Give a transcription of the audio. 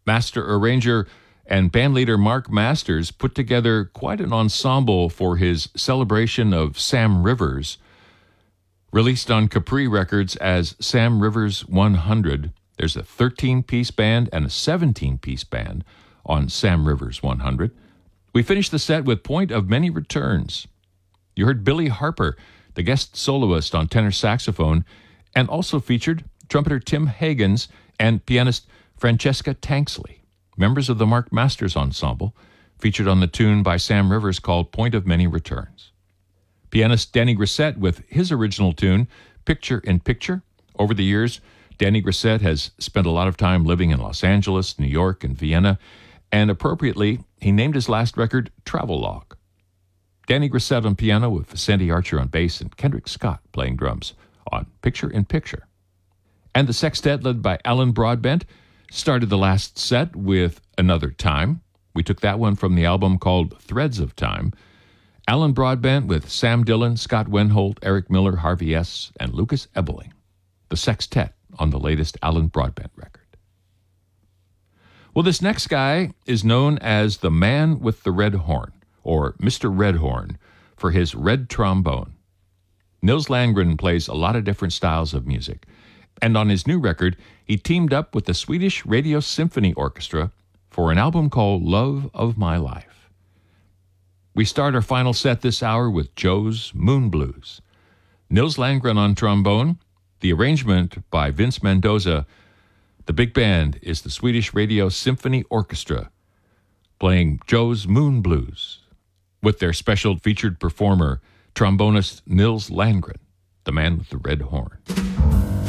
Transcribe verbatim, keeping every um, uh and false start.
Master arranger and bandleader Mark Masters put together quite an ensemble for his celebration of Sam Rivers. Released on Capri Records as Sam Rivers one hundred, there's a thirteen-piece band and a seventeen-piece band on Sam Rivers one hundred. We finished the set with Point of Many Returns. You heard Billy Harper, the guest soloist on tenor saxophone, and also featured trumpeter Tim Higgins and pianist Francesca Tanksley, members of the Mark Masters Ensemble, featured on the tune by Sam Rivers called Point of Many Returns. Pianist Danny Grissett with his original tune, Picture in Picture. Over the years, Danny Grissett has spent a lot of time living in Los Angeles, New York, and Vienna, and appropriately, he named his last record Travelogue. Danny Grissett on piano with Sandy Archer on bass and Kendrick Scott playing drums on Picture in Picture. And the sextet led by Alan Broadbent started the last set with Another Time. We took that one from the album called Threads of Time. Alan Broadbent with Sam Dillon, Scott Wenholt, Eric Miller, Harvey S., and Lucas Ebeling. The sextet on the latest Alan Broadbent record. Well, this next guy is known as the Man with the Red Horn, or Mister Red Horn, for his red trombone. Nils Landgren plays a lot of different styles of music, and on his new record, he teamed up with the Swedish Radio Symphony Orchestra for an album called Love of My Life. We start our final set this hour with Joe's Moon Blues. Nils Landgren on trombone, the arrangement by Vince Mendoza. The big band is the Swedish Radio Symphony Orchestra, playing Joe's Moon Blues, with their special featured performer, trombonist Nils Landgren, the man with the red horn.